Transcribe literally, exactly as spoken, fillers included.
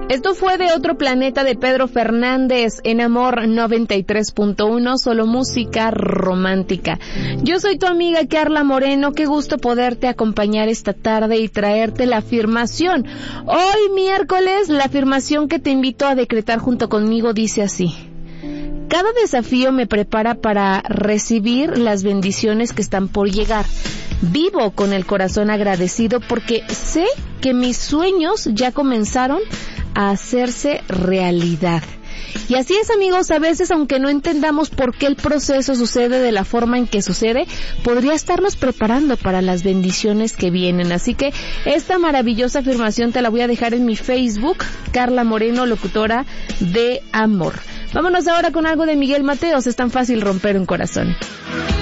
Esto fue de Otro Planeta de Pedro Fernández en Amor noventa y tres punto uno, solo música romántica. Yo soy tu amiga Carla Moreno, qué gusto poderte acompañar esta tarde y traerte la afirmación. Hoy miércoles, la afirmación que te invito a decretar junto conmigo dice así: cada desafío me prepara para recibir las bendiciones que están por llegar. Vivo con el corazón agradecido porque sé que mis sueños ya comenzaron a hacerse realidad. Y así es, amigos, a veces, aunque no entendamos por qué el proceso sucede de la forma en que sucede, podría estarnos preparando para las bendiciones que vienen. Así que esta maravillosa afirmación te la voy a dejar en mi Facebook, Carla Moreno, locutora de Amor. Vámonos ahora con algo de Miguel Mateos, es tan fácil romper un corazón.